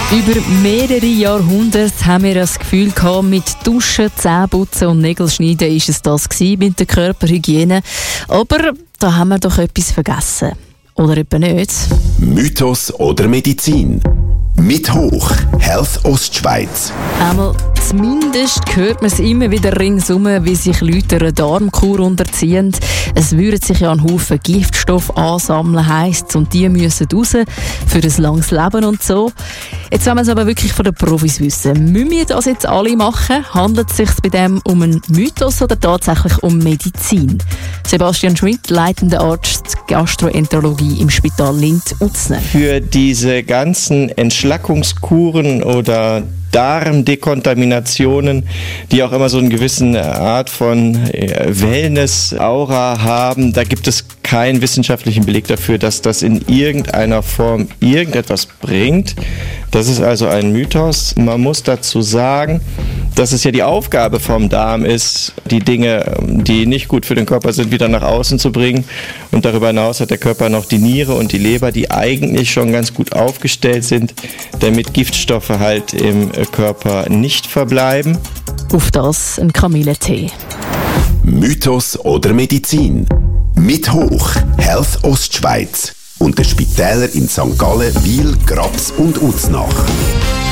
Über mehrere Jahrhunderte haben wir das Gefühl gehabt, mit Duschen, Zähneputzen und Nägelschneiden ist es das gewesen mit der Körperhygiene. Aber da haben wir doch etwas vergessen. Oder etwa nicht? Mythos oder Medizin? Mit Hoch, Health Ostschweiz. Einmal zumindest hört man es immer wieder ringsum, wie sich Leute einer Darmkur unterziehen. Es würden sich ja ein Haufen Giftstoffe ansammeln, heisst es, und die müssen raus für ein langes Leben und so. Jetzt wollen wir es aber wirklich von den Profis wissen. Müssen wir das jetzt alle machen? Handelt es sich bei dem um einen Mythos oder tatsächlich um Medizin? Sebastian Schmidt, leitender Arzt Gastroenterologie im Spital Linz-Utzner. Für diese ganzen Entschlackungskuren oder Darmdekontaminationen, die auch immer so eine gewisse Art von Wellness-Aura haben, da gibt es keinen wissenschaftlichen Beleg dafür, dass das in irgendeiner Form irgendetwas bringt. Das ist also ein Mythos. Man muss dazu sagen, dass es ja die Aufgabe vom Darm ist, die Dinge, die nicht gut für den Körper sind, wieder nach außen zu bringen. Und darüber hinaus hat der Körper noch die Niere und die Leber, die eigentlich schon ganz gut aufgestellt sind, damit Giftstoffe halt im Körper nicht verbleiben. Auf das ein Kamillentee. Mythos oder Medizin? Mit Hoch, Health Ostschweiz. Und den Spitälern in St. Gallen, Wil, Graps und Uznach.